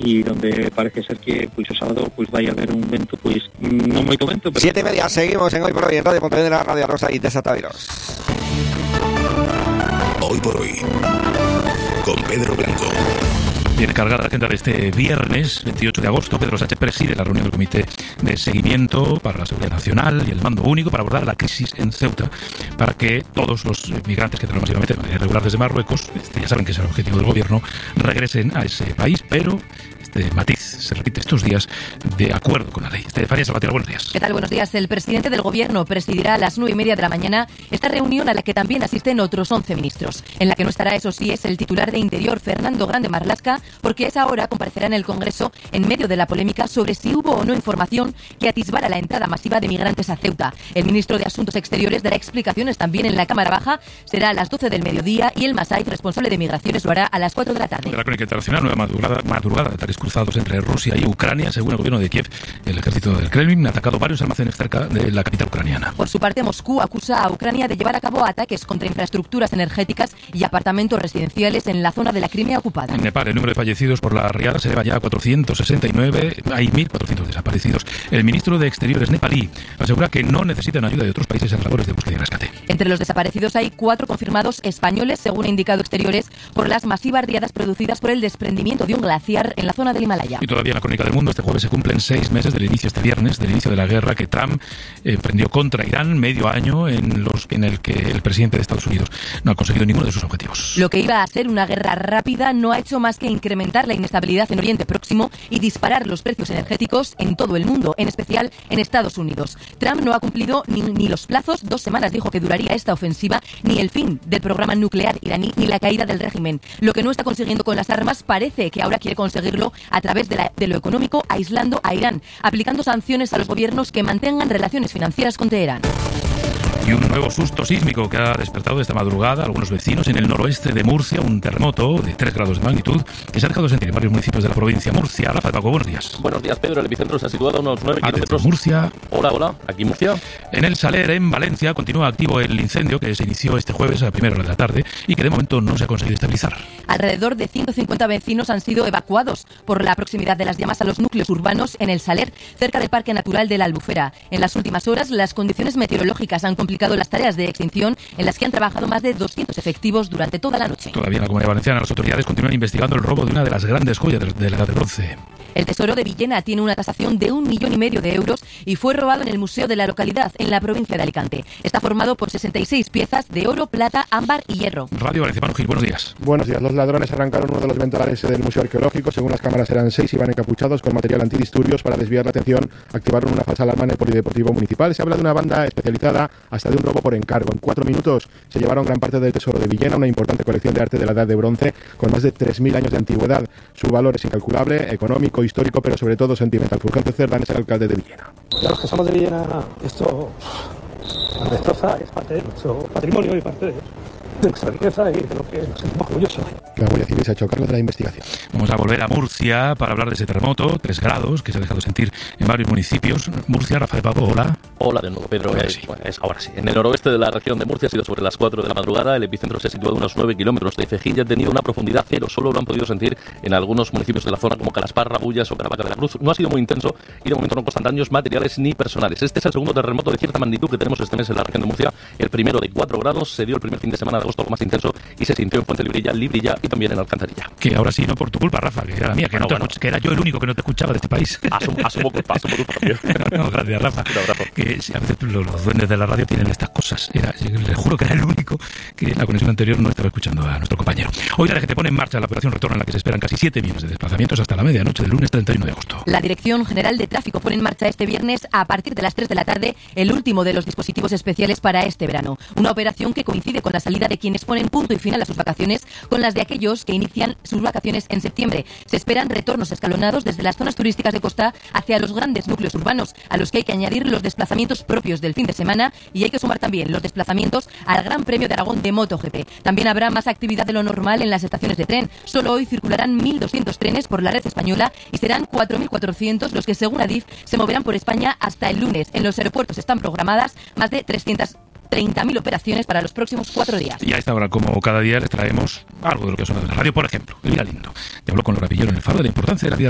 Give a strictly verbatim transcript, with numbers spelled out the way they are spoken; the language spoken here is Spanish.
y donde parece ser que pues el sábado pues vaya a haber un vento, pues no muy vento, pero... Siete y media, seguimos en Hoy por Hoy en Radio Pontevedra, Radio Rosa y Desataviros. Hoy por Hoy, con Pedro Blanco. Viene cargada la agenda de este viernes veintiocho de agosto. Pedro Sánchez preside la reunión del Comité de Seguimiento para la Seguridad Nacional y el Mando Único para abordar la crisis en Ceuta, para que todos los migrantes que tenemos masivamente de manera irregular desde Marruecos, este, ya saben que es el objetivo del gobierno, regresen a ese país, pero este matiz se repite estos días de acuerdo con la ley. Estefanía Salvatierra, buenos días. ¿Qué tal? Buenos días. El presidente del gobierno presidirá a las nueve y media de la mañana esta reunión a la que también asisten otros once ministros, en la que no estará, eso sí, es el titular de Interior, Fernando Grande Marlaska, porque a esa hora comparecerá en el Congreso en medio de la polémica sobre si hubo o no información que atisbara la entrada masiva de migrantes a Ceuta. El ministro de Asuntos Exteriores dará explicaciones también en la Cámara Baja, será a las doce del mediodía, y el Masai, responsable de migraciones, lo hará a las cuatro de la tarde. De la crónica internacional, nueva madrugada, madrugada de ataques cruzados entre Rusia y Ucrania. Según el gobierno de Kiev, el ejército del Kremlin ha atacado varios almacenes cerca de la capital ucraniana. Por su parte, Moscú acusa a Ucrania de llevar a cabo ataques contra infraestructuras energéticas y apartamentos residenciales en la zona de la Crimea ocupada. En Nepal, el número de fallecidos por la riada se eleva ya a cuatrocientos sesenta y nueve. Hay mil cuatrocientos desaparecidos. El ministro de Exteriores nepalí asegura que no necesitan ayuda de otros países en labores de búsqueda y rescate. Entre los desaparecidos hay cuatro confirmados españoles, según ha indicado Exteriores, por las masivas riadas producidas por el desprendimiento de un glaciar en la zona del Himalaya. Y todavía en la crónica del mundo, este jueves se cumplen seis meses del inicio, este viernes, del inicio de la guerra que Trump emprendió contra Irán, medio año en, los, en el que el presidente de Estados Unidos no ha conseguido ninguno de sus objetivos. Lo que iba a ser una guerra rápida no ha hecho más que incrementar la inestabilidad en Oriente Próximo y disparar los precios energéticos en todo el mundo, en especial en Estados Unidos. Trump no ha cumplido ni, ni los plazos, dos semanas dijo que duraría esta ofensiva, ni el fin del programa nuclear iraní, ni la caída del régimen. Lo que no está consiguiendo con las armas parece que ahora quiere conseguirlo a través de, la, de lo económico, aislando a Irán, aplicando sanciones a los gobiernos que mantengan relaciones financieras con Teherán. Y un nuevo susto sísmico que ha despertado esta madrugada a algunos vecinos en el noroeste de Murcia, un terremoto de tres grados de magnitud que se ha dejado sentir en varios municipios de la provincia de Murcia. Rafa Paco, buenos días. Buenos días, Pedro. El epicentro se ha situado a unos nueve kilómetros. Murcia. Hola, hola. Aquí Murcia. En el Saler, en Valencia, continúa activo el incendio que se inició este jueves a primera hora de la tarde y que de momento no se ha conseguido estabilizar. Alrededor de ciento cincuenta vecinos han sido evacuados por la proximidad de las llamas a los núcleos urbanos en el Saler, cerca del Parque Natural de la Albufera. En las últimas horas, las condiciones meteorológicas han complicado las tareas de extinción, en las que han trabajado más de doscientos efectivos durante toda la noche. Todavía en la Comunidad Valenciana, las autoridades continúan investigando el robo de una de las grandes joyas de la Edad de Bronce. El Tesoro de Villena tiene una tasación de un millón y medio de euros y fue robado en el museo de la localidad, en la provincia de Alicante. Está formado por sesenta y seis piezas de oro, plata, ámbar y hierro. Radio Valencia, Manu Gil, buenos días. Buenos días. Los ladrones arrancaron uno de los ventanales del Museo Arqueológico. Según las cámaras eran seis y iban encapuchados con material antidisturbios. Para desviar la atención, activaron una falsa alarma en el Polideportivo Municipal. Se habla de una banda especializada hasta de un robo por encargo. En cuatro minutos se llevaron gran parte del Tesoro de Villena, una importante colección de arte de la Edad de Bronce con más de tres mil años de antigüedad. Su valor es incalculable, económico, histórico, pero sobre todo sentimental. Fulgencio Cerdán es el alcalde de Villena. A los que somos de Villena, esto nos destroza, es parte de nuestro patrimonio y parte de, de nuestra riqueza y de lo que nos sentimos orgullosos. La Guardia Civil se ha hecho cargo de la investigación. Vamos a volver a Murcia para hablar de ese terremoto, tres grados, que se ha dejado sentir en varios municipios. Murcia, Rafael Paco, hola. Hola de nuevo, Pedro. Ahora es, sí. bueno, es, ahora sí. En el noroeste de la región de Murcia ha sido sobre las cuatro de la madrugada. El epicentro se ha situado a unos nueve kilómetros de Cejilla. Ha tenido una profundidad cero. Solo lo han podido sentir en algunos municipios de la zona como Calasparra, Bullas o Caravaca de la Cruz. No ha sido muy intenso y de momento no causan daños materiales ni personales. Este es el segundo terremoto de cierta magnitud que tenemos este mes en la región de Murcia. El primero de cuatro grados se dio el primer fin de semana de agosto, algo más intenso, y se sintió en Fuente Librilla, Librilla y también en Alcantarilla. Que ahora sí, no por tu culpa, Rafa, que era la mía, que, Bueno, no te bueno. escuch- que era yo el único que no te escuchaba de este país. Asumo, asumo culpa, asumo culpa también. No, gracias, Rafa. Un abrazo. Que sí, a veces los, los duendes de la radio tienen estas cosas. Era, les juro que era el único que en la conexión anterior no estaba escuchando a nuestro compañero. Hoy la D G T pone en marcha la operación retorno en la que se esperan casi siete millones de desplazamientos hasta la medianoche del lunes treinta y uno de agosto. La Dirección General de Tráfico pone en marcha este viernes, a partir de las tres de la tarde, el último de los dispositivos especiales para este verano. Una operación que coincide con la salida de quienes ponen punto y final a sus vacaciones con las de aquellos que inician sus vacaciones en septiembre. Se esperan retornos escalonados desde las zonas turísticas de costa hacia los grandes núcleos urbanos, a los que hay que añadir los desplazamientos propios del fin de semana, y hay que sumar también los desplazamientos al Gran Premio de Aragón de MotoGP. También habrá más actividad de lo normal en las estaciones de tren. Solo hoy circularán mil doscientos trenes por la red española y serán cuatro mil cuatrocientos los que, según Adif, se moverán por España hasta el lunes. En los aeropuertos están programadas más de trescientas treinta mil operaciones para los próximos cuatro días. Y a esta hora, como cada día, les traemos algo de lo que ha sonado en la radio. Por ejemplo, Elvira Lindo, que habló con Laura Pillón en el Faro de la importancia de la vida